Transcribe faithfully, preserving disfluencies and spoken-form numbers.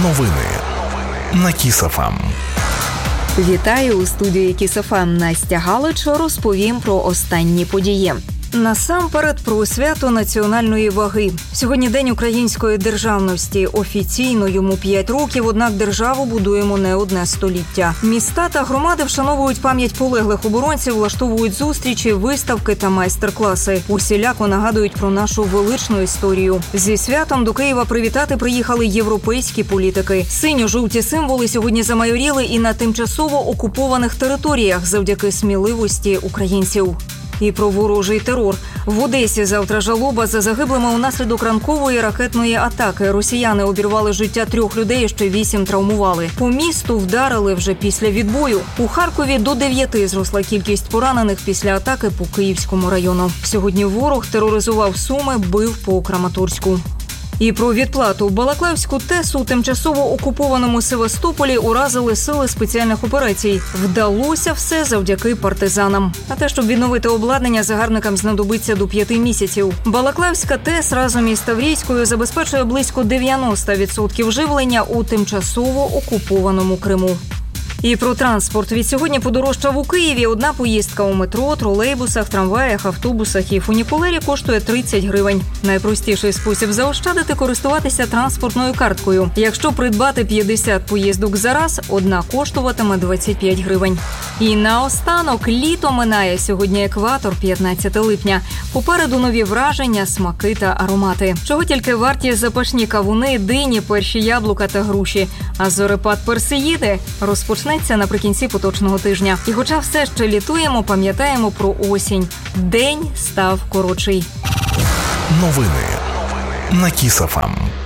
Новини на Кіс еф ем. Вітаю у студії Кіс еф ем. Настя Галич, розповім про останні події. Насамперед про свято національної ваги. Сьогодні День української державності. Офіційно йому п'ять років, однак державу будуємо не одне століття. Міста та громади вшановують пам'ять полеглих оборонців, влаштовують зустрічі, виставки та майстер-класи. Усіляко нагадують про нашу величну історію. Зі святом до Києва привітати приїхали європейські політики. Синьо-жовті символи сьогодні замайоріли і на тимчасово окупованих територіях завдяки сміливості українців. І про ворожий терор. В Одесі завтра жалоба за загиблими унаслідок ранкової ракетної атаки. Росіяни обірвали життя трьох людей, ще вісім травмували. По місту вдарили вже після відбою. У Харкові до дев'яти зросла кількість поранених після атаки по Київському району. Сьогодні ворог тероризував Суми, бив по Краматорську. І про відплату. Балаклавську ТЕС у тимчасово окупованому Севастополі уразили сили спеціальних операцій. Вдалося все завдяки партизанам. А те, щоб відновити обладнання, загарбникам знадобиться до п'яти місяців. Балаклавська ТЕС разом із Таврійською забезпечує близько дев'яносто відсотків живлення у тимчасово окупованому Криму. І про транспорт. Відсьогодні подорожчав у Києві. Одна поїздка у метро, тролейбусах, трамваях, автобусах і фунікулері коштує тридцять гривень. Найпростіший спосіб заощадити – користуватися транспортною карткою. Якщо придбати п'ятдесят поїздок за раз, одна коштуватиме двадцять п'ять гривень. І наостанок, літо минає. Сьогодні екватор, п'ятнадцяте липня. Попереду нові враження, смаки та аромати. Чого тільки варті запашні кавуни, дині, перші яблука та груші. А зорепад персеїди розпочнеться наприкінці поточного тижня. І хоча все ще літуємо, пам'ятаємо про осінь. День став коротший. Новини на Кіс еф ем.